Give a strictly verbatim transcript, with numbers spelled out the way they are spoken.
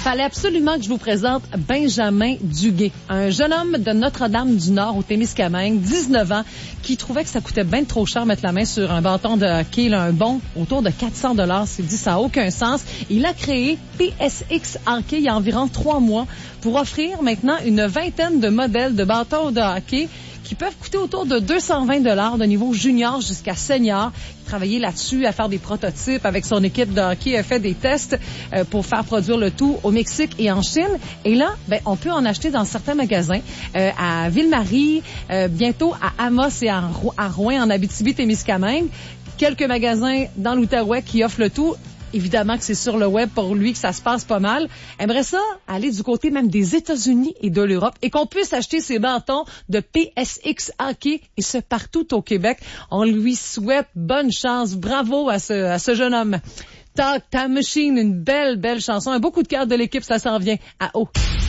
Fallait absolument que je vous présente Benjamin Duguay, un jeune homme de Notre-Dame-du-Nord au Témiscamingue, dix-neuf ans, qui trouvait que ça coûtait bien trop cher mettre la main sur un bâton de hockey, là, un bon autour de quatre cents dollars. C'est dit, ça n'a aucun sens. Il a créé P S X Hockey il y a environ trois mois pour offrir maintenant une vingtaine de modèles de bâtons de hockey qui peuvent coûter autour de deux cent vingt dollars de niveau junior jusqu'à senior. Il travaillait là-dessus à faire des prototypes avec son équipe de hockey, a fait des tests euh, pour faire produire le tout au Mexique et en Chine. Et là, ben, on peut en acheter dans certains magasins, euh, à Ville-Marie, euh, bientôt à Amos et à, Rou- à Rouen, en Abitibi-Témiscamingue. Quelques magasins dans l'Outaouais qui offrent le tout. Évidemment que c'est sur le web pour lui que ça se passe pas mal. Aimerait ça aller du côté même des États-Unis et de l'Europe et qu'on puisse acheter ces bâtons de P S X Hockey et ce partout au Québec. On lui souhaite bonne chance. Bravo à ce, à ce jeune homme. Talk Time Machine, une belle, belle chanson. Un beau coup de cœur de l'équipe, ça s'en vient à haut.